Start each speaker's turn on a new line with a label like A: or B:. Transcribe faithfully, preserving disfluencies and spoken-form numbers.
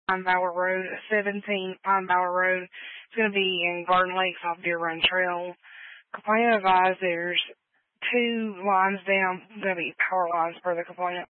A: Pine Bower Road, seventeen Pine Bower Road. It's going to be in Garden Lakes off Deer Run Trail. Complainant advised there's two lines down, going to be power lines for the complainant.